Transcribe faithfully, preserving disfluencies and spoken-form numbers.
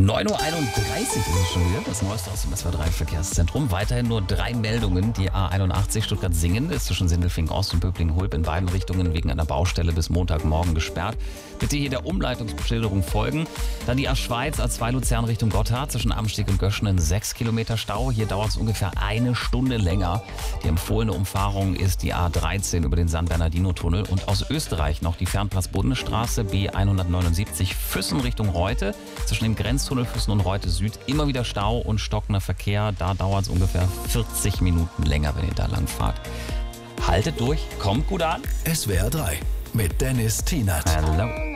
neun Uhr einunddreißig ist es schon wieder, das Neueste aus dem S W R drei Verkehrszentrum. Weiterhin nur drei Meldungen. Die A einundachtzig Stuttgart-Singen ist zwischen Sindelfingen-Ost und Böblingen-Hulb in beiden Richtungen wegen einer Baustelle bis Montagmorgen gesperrt. Bitte hier der Umleitungsbeschilderung folgen. Dann die A Schweiz, A zwei Luzern Richtung Gotthard, zwischen Amsteg und Göschenen sechs Kilometer Stau. Hier dauert es ungefähr eine Stunde länger. Die empfohlene Umfahrung ist die A dreizehn über den San Bernardino-Tunnel. Und aus Österreich noch die Fernpass-Bundesstraße B hundertneunundsiebzig Füssen Richtung Reute. Zwischen dem Grenztunnel Füssen und Reute Süd immer wieder Stau und stockender Verkehr. Da dauert es ungefähr vierzig Minuten länger, wenn ihr da lang fahrt. Haltet durch, kommt gut an. S W R drei mit Dennis Tienert. Hallo.